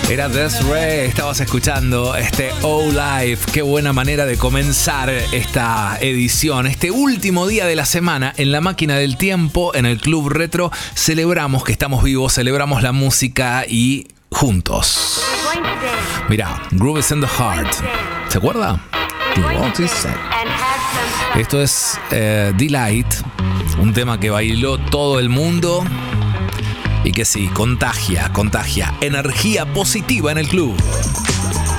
Era Des'ree, estabas escuchando este Oh Life. Qué buena manera de comenzar esta edición, este último día de la semana en la máquina del tiempo, en el Club Retro. Celebramos que estamos vivos, celebramos la música y juntos. Mirá, Groove is in the Heart. ¿Se acuerda? Esto es Delight, un tema que bailó todo el mundo y que sí, contagia energía positiva en el club.